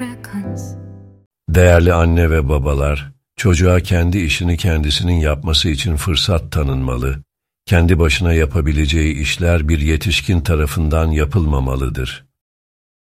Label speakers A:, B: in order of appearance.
A: Değerli anne ve babalar, çocuğa kendi işini kendisinin yapması için fırsat tanınmalı, kendi başına yapabileceği işler bir yetişkin tarafından yapılmamalıdır.